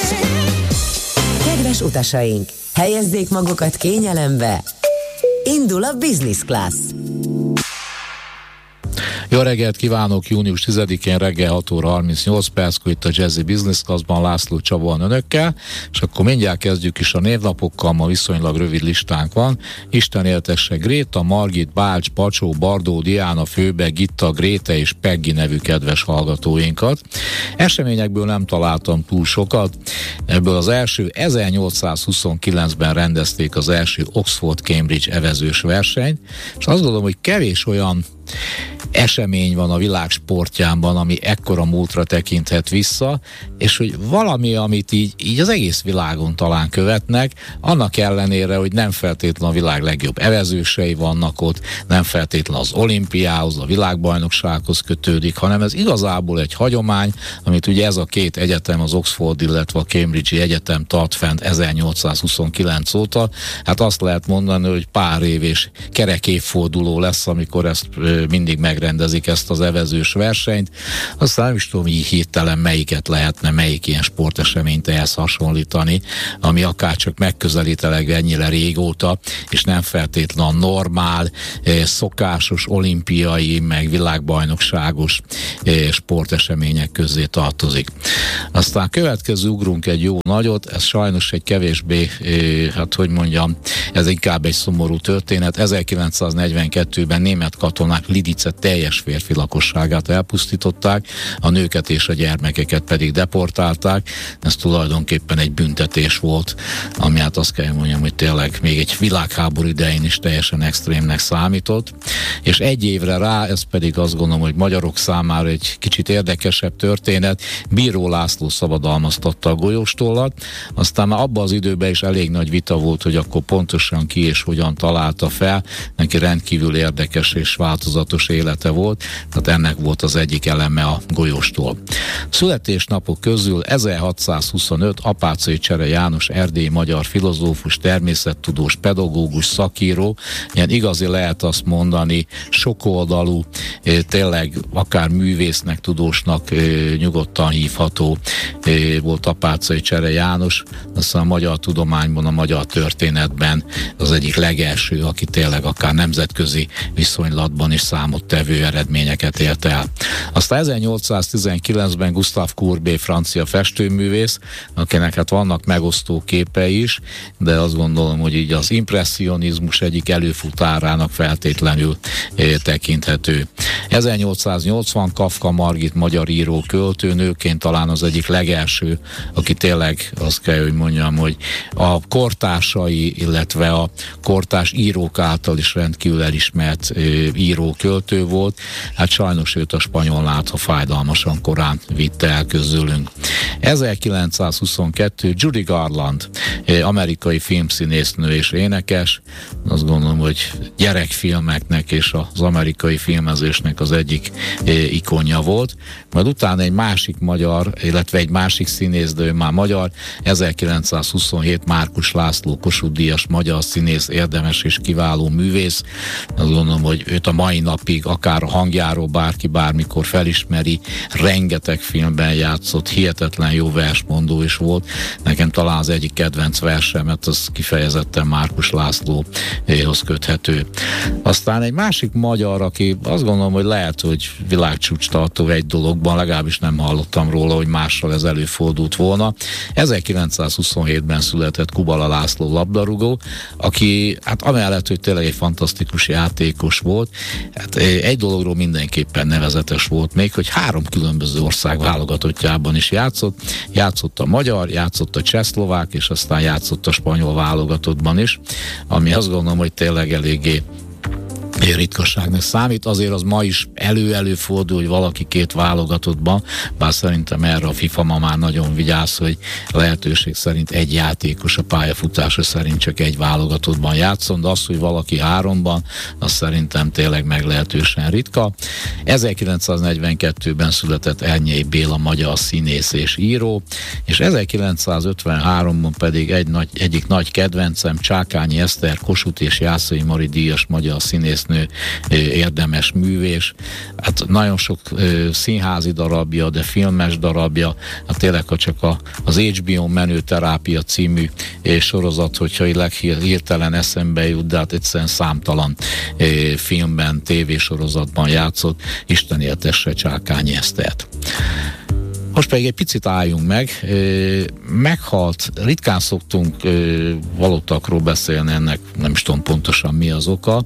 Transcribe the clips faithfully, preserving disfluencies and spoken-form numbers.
Kedves utasaink, helyezzék magukat kényelembe. Indul a Business Class. Jó reggelt kívánok, június tizedikén reggel hat óra harmincnyolc perckor itt a Jazzy Business Classban László Csaba van önökkel, és akkor mindjárt kezdjük is a névnapokkal, ma viszonylag rövid listánk van. Isten éltesse Gréta, Margit, Bálcs, Pacsó, Bardó, Diana, Főbe, Gitta, Gréte és Peggy nevű kedves hallgatóinkat. Eseményekből nem találtam túl sokat, ebből az első ezernyolcszázhuszonkilencben rendezték az első Oxford-Cambridge evezős versenyt, és azt gondolom, hogy kevés olyan esemény van a világ sportjában, ami ekkora múltra tekinthet vissza, és hogy valami, amit így, így az egész világon talán követnek, annak ellenére, hogy nem feltétlenül a világ legjobb evezősei vannak ott, nem feltétlenül az olimpiához, a világbajnoksághoz kötődik, hanem ez igazából egy hagyomány, amit ugye ez a két egyetem, az Oxford, illetve a Cambridge-i egyetem tart fent ezernyolcszázhuszonkilenc óta. Hát azt lehet mondani, hogy pár év és kerek évforduló lesz, amikor ezt mindig megrendezik, ezt az evezős versenyt. Aztán nem is tudom így hirtelen melyiket lehetne, melyik ilyen sporteseményt ehhez hasonlítani, ami akár csak megközelíteleg ennyire régóta, és nem feltétlenül a normál, szokásos, olimpiai, meg világbajnokságos sportesemények közé tartozik. Aztán következő ugrunk egy jó nagyot, ez sajnos egy kevésbé, hát hogy mondjam, ez inkább egy szomorú történet. ezerkilencszáznegyvenkettőben német katonák Lidice teljes férfi lakosságát elpusztították, a nőket és a gyermekeket pedig deportálták. Ez tulajdonképpen egy büntetés volt, ami hát azt kell mondjam, hogy tényleg még egy világháború idején is teljesen extrémnek számított. És egy évre rá, ez pedig azt gondolom, hogy magyarok számára egy kicsit érdekesebb történet, Bíró László szabadalmaztatta a golyóstollat, aztán már abban az időben is elég nagy vita volt, hogy akkor pontosan ki és hogyan találta fel, neki rendkívül érdekes és változatos élete volt, tehát ennek volt az egyik eleme a golyóstól. Születésnapok közül ezerhatszázhuszonöt Apáczai Csere János erdélyi magyar filozófus, természettudós, pedagógus, szakíró, ilyen igazi lehet azt mondani, sokoldalú, tényleg akár művésznek, tudósnak nyugodtan hívható volt Apáczai Csere János, aztán a magyar tudományban, a magyar történetben az egyik legelső, aki tényleg akár nemzetközi viszonylatban is számottevő eredményeket ért el. Aztán ezernyolcszáztizenkilencben Gustave Courbet, francia festőművész, akinek hát vannak megosztó képei is, de azt gondolom, hogy így az impresszionizmus egyik előfutárának feltétlenül eh, tekinthető. ezernyolcszáznyolcvan Kafka Margit, magyar író, költő, nőként talán az egyik legelső, aki tényleg azt kell, hogy mondjam, hogy a kortársai, illetve a kortárs írók által is rendkívül elismert eh, író, költő volt. Hát sajnos őt a spanyol látha fájdalmasan korán vitte el közülünk. ezerkilencszázhuszonkettő Judy Garland, amerikai filmszínésznő és énekes, azt gondolom, hogy gyerekfilmeknek és az amerikai filmezésnek az egyik ikonja volt. Majd utána egy másik magyar, illetve egy másik színész, de ő már magyar, ezerkilencszázhuszonhét Márkus László, Kossuth-díjas magyar színész, érdemes és kiváló művész. Azt gondolom, hogy őt a mai napig akár a hangjáról bárki bármikor felismeri, rengeteg filmben játszott, hihetetlen jó versmondó is volt. Nekem talán az egyik kedvenc versemet, az kifejezetten Márkus Lászlóhoz köthető. Aztán egy másik magyar, aki azt gondolom, hogy lehet, hogy világcsúcs tartó egy dologban, legalábbis nem hallottam róla, hogy mással ez előfordult volna. ezerkilencszázhuszonhétben született Kubala László labdarúgó, aki hát amellett, hogy tényleg egy fantasztikus játékos volt, hát egy dologról mindenképpen nevezetes volt még, hogy három különböző ország válogatottjában is játszott. Játszott a magyar, játszott a csehszlovák, és aztán játszott a spanyol válogatottban is, ami azt gondolom, hogy tényleg eléggé ritkaságnak számít, azért az ma is elő-előfordul, hogy valaki két válogatottban, bár szerintem erre a FIFA ma már nagyon vigyáz, hogy lehetőség szerint egy játékos a pályafutása szerint csak egy válogatottban játszon, de az, hogy valaki háromban, az szerintem tényleg meglehetősen ritka. ezerkilencszáznegyvenkettőben született Ernyei Béla, magyar színész és író, és ezerkilencszázötvenháromban pedig egy nagy, egyik nagy kedvencem, Csákányi Eszter, Kossuth és Jászai Mari díjas magyar színésznő feltűnő, érdemes művés. Hát nagyon sok színházi darabja, de filmes darabja, hát tényleg, ha csak a, az há bé ó Menőterápia című sorozat, hogyha hirtelen eszembe jut, de hát egyszerűen számtalan filmben, tévésorozatban játszott, Isten éltesse Csákányi Esztert. Most pedig egy picit álljunk meg. Meghalt, ritkán szoktunk valótakról beszélni, ennek nem is tudom pontosan mi az oka,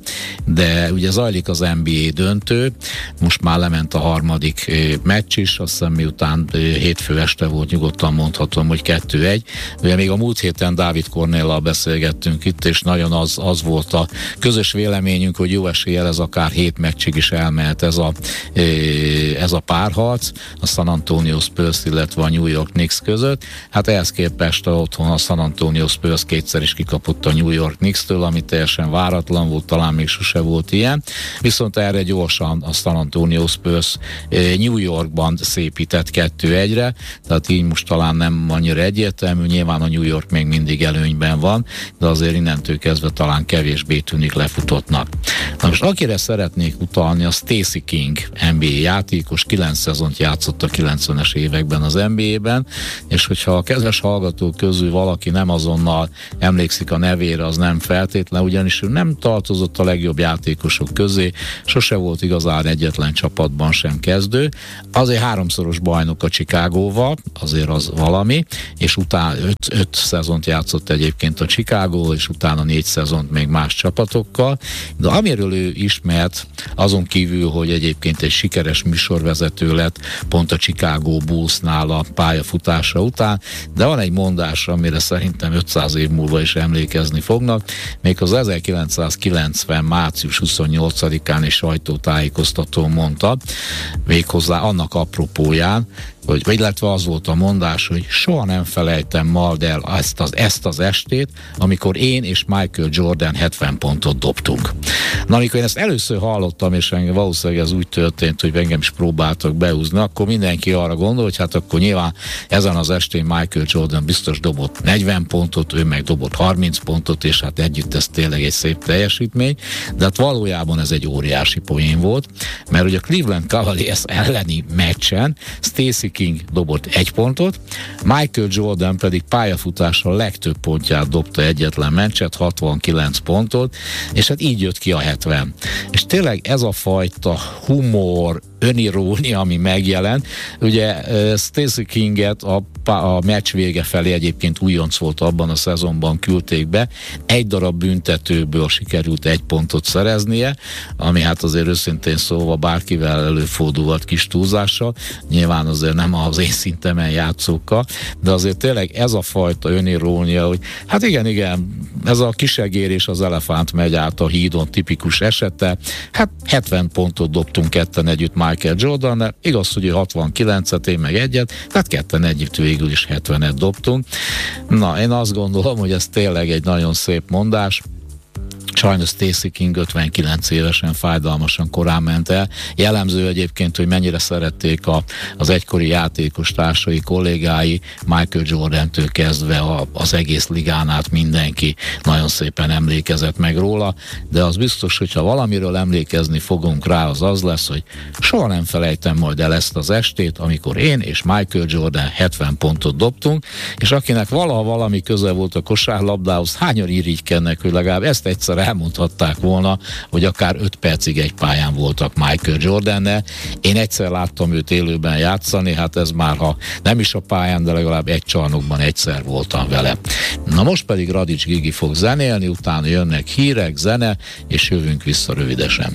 de ugye zajlik az en bé á döntő, most már lement a harmadik meccs is, azt hiszem miután hétfő este volt, nyugodtan mondhatom, hogy kettő egy. Ugye még a múlt héten Dávid Kornéllal beszélgettünk itt, és nagyon az, az volt a közös véleményünk, hogy jó eséllyel ez akár hét meccsig is elmehet ez a, ez a párharc, a San Antonio Spurs, illetve a New York Knicks között. Hát ehhez képest otthon a San Antonio Spurs kétszer is kikapott a New York Knicks-től, ami teljesen váratlan volt, talán még sose volt ilyen. Viszont erre gyorsan a San Antonio Spurs New Yorkban szépített kettő egyre, tehát így most talán nem annyira egyértelmű, nyilván a New York még mindig előnyben van, de azért innentől kezdve talán kevésbé tűnik lefutottnak. Na most akire szeretnék utalni, a Stacey King en bé á játékos, kilenc szezont játszott a kilencvenes években az en bé á-ben, és hogyha a kedves hallgatók közül valaki nem azonnal emlékszik a nevére, az nem feltétlen, ugyanis ő nem tartozott a legjobb játékosok közé, sose volt igazán egyetlen csapatban sem kezdő, azért háromszoros bajnok a Chicagóval, azért az valami, és utána öt, öt szezont játszott egyébként a Chicago, és utána négy szezont még más csapatokkal, de amiről ő ismert, azon kívül, hogy egyébként egy sikeres műsorvezető lett, pont a Chicago Bullsnál a pályafutása után, de van egy mondás, amire szerintem ötszáz év múlva is emlékezni fognak, még az ezerkilencszázkilencven március huszonnyolcadikán is sajtótájékoztatón mondta, méghozzá annak apropóján, hogy, illetve az volt a mondás, hogy soha nem felejtem majd el ezt az, ezt az estét, amikor én és Michael Jordan hetven pontot dobtunk. Na, amikor én ezt először hallottam, és engem valószínűleg ez úgy történt, hogy engem is próbáltak beúzni, akkor mindenki arra gondol, hogy hát akkor nyilván ezen az estén Michael Jordan biztos dobott negyven pontot, ő meg dobott harminc pontot, és hát együtt ez tényleg egy szép teljesítmény, de hát valójában ez egy óriási poén volt, mert ugye a Cleveland Cavaliers elleni meccsen Stacey King dobott egy pontot, Michael Jordan pedig pályafutása legtöbb pontját dobta egyetlen meccset, hatvankilenc pontot, és hát így jött ki a hetven. És tényleg ez a fajta humor, önirónia, ami megjelent. Ugye uh, Stacey Kinget a, a meccs vége felé, egyébként újonc volt abban a szezonban, küldték be, egy darab büntetőből sikerült egy pontot szereznie, ami hát azért őszintén szóval bárkivel előfordulhat kis túlzással, nyilván azért nem az én szintemen játszókkal, de azért tényleg ez a fajta önirónia, hogy hát igen, igen, ez a kisegérés, az elefánt megy át a hídon tipikus esete, hát hetven pontot dobtunk ketten együtt Michael Jordan, igaz, hogy hatvankilencet, én meg egyet, tehát ketten együtt végül is hetvenet dobtunk. Na, én azt gondolom, hogy ez tényleg egy nagyon szép mondás. Sajnos Stacey King ötvenkilenc évesen fájdalmasan korán ment el. Jellemző egyébként, hogy mennyire szerették a, az egykori játékos társai, kollégái, Michael Jordantől kezdve a, az egész ligán át mindenki nagyon szépen emlékezett meg róla, de az biztos, hogyha valamiről emlékezni fogunk rá, az az lesz, hogy soha nem felejtem majd el ezt az estét, amikor én és Michael Jordan hetven pontot dobtunk, és akinek valaha valami köze volt a kosárlabdához, hányan irigykednek, hogy legalább ezt egyszer elmondhatták volna, hogy akár öt percig egy pályán voltak Michael Jordannel. Én egyszer láttam őt élőben játszani, hát ez már, ha nem is a pályán, de legalább egy csarnokban egyszer voltam vele. Na most pedig Radics Gigi fog zenélni, utána jönnek hírek, zene, és jövünk vissza rövidesen.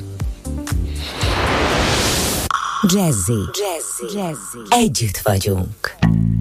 Jazzy. Jazzy. Jazzy. Együtt vagyunk.